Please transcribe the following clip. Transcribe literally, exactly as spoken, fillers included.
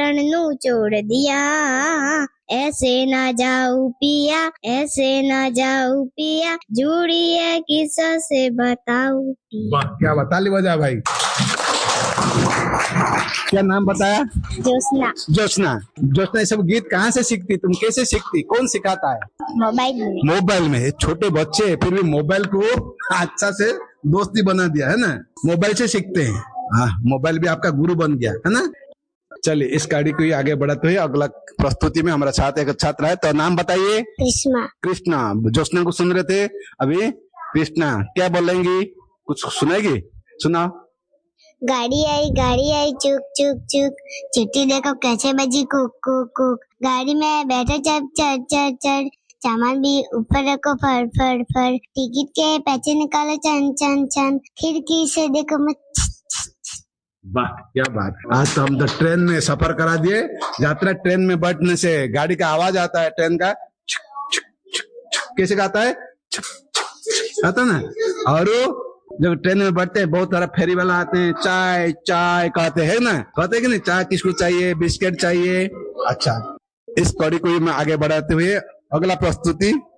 रण नू छोड़ दिया, ऐसे ना जाऊ पिया, ऐसे ना जाऊ पिया, जुड़ी है किस्सा से बताऊ पिया। वाह क्या बता ली बजा भाई। क्या नाम बताया? ज्योत्सना। ज्योत्सना। ज्योत्सना ये सब गीत कहाँ से सीखती, तुम कैसे सीखती, कौन सिखाता है? मोबाइल में। मोबाइल में। छोटे बच्चे फिर भी मोबाइल को अच्छा से दोस्ती बना दिया है ना, मोबाइल से सीखते हैं। हाँ मोबाइल भी आपका गुरु बन गया है ना। चलिए इस गाड़ी को ही आगे बढ़ाते हुए अगला प्रस्तुति में हमारा छात्र एक छात्र है, तो नाम बताइए। कृष्णा। कृष्णा। ज्योत्सना को सुन रहे थे अभी, कृष्णा क्या बोलेंगी, कुछ सुनाएगी, सुनाओ। गाड़ी आई गाड़ी आई चुक चुक चुक, चिट्ठी देखो कैसे बजी कुक कुक कुक, गाड़ी में बैठे चढ़ चढ़ चढ़ चढ़, सामान भी ऊपर रखो फर फर फर, टिकट के पैसे निकालो चन चन चन, खिड़की से देखो मत। वाह क्या बात। आज तो हम तो ट्रेन में सफर करा दिए। यात्रा ट्रेन में बैठने से गाड़ी का आवाज आता है, ट्रेन का छुक, छुक, छुक, छुक, कैसे गाता है, छुक, छुक, छुक, आता ना। और जब ट्रेन में बैठते हैं बहुत सारा फेरी वाला आते हैं, चाय चाय कहते हैं ना, कहते हैं कि नहीं, चाय किसको चाहिए, बिस्किट चाहिए। अच्छा इस कड़ी को मैं आगे बढ़ाते हुए अगला प्रस्तुति